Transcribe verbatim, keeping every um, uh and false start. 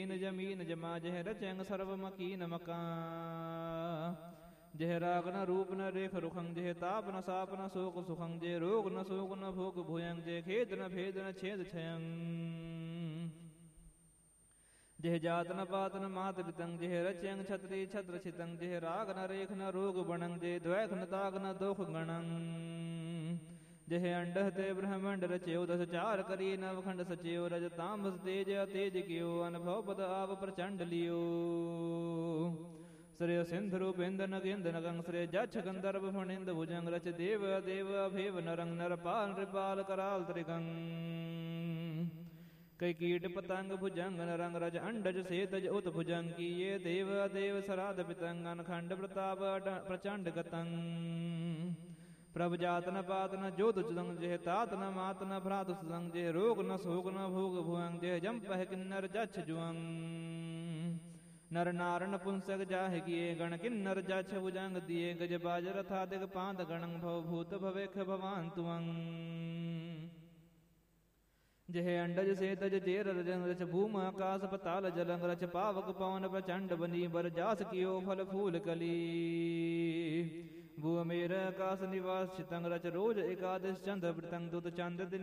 दीन जमीन जमा जह रचंग सर्व मकीन मका जह राग न रूप न रेख रुखंग जह ताप न साप न शोक सुखंग जह रोग न शोक न भोग भूयंग जह खेद न भेद न छेद छयंग जह जात न पात न मात पितंग जह रचयंग छत्री छत्र छितंग जह राग न रेख न रोग बणंग जह द्वैख न ताग न दोख गणंग जह अंडह ते ब्रह्मंड रचयो दस चार करी नवखंड सचयो रज तामस तेज तेज कियो अनुभव पद आप प्रचंड लियो श्रेय सिंध रूपेन्द्र नगेन्द्र नगंग श्रेय जक्ष गंधर्व फणिंद भुजंग रच देव देव अभेव नरंग नरपाल नृपाल कराल त्रिगंग कई कीट पतंग भुजंग नरंग रज अंडज सेतज उत भुजंग की ये देव देव सराध पितंग अनखंड प्रताप प्रचंड गतंग प्रभ जात न पात न जोत चुदंग जह तात न मात न भ्रात सुदंग जह रोग न शोक न भोग भुअंग जह जम्पह किन्नर जच्छ जुअंग नर नारण पुंसक जाह किए गण किन्नर जच्छ भुजंग दिए गज बाज रथा दिग पांत गणंग भव भूत भवेख भवान तुअंग जह अंडज से तज चेर रजंग रच भूम आकाश पताल जलंग रच पावक पवन प्रचंड बनी बर जास कियो फल फूल कली भू मेर आकाश निवास चितंग रच रोज एकादश चंद्र प्रतंग दुत चंद दिन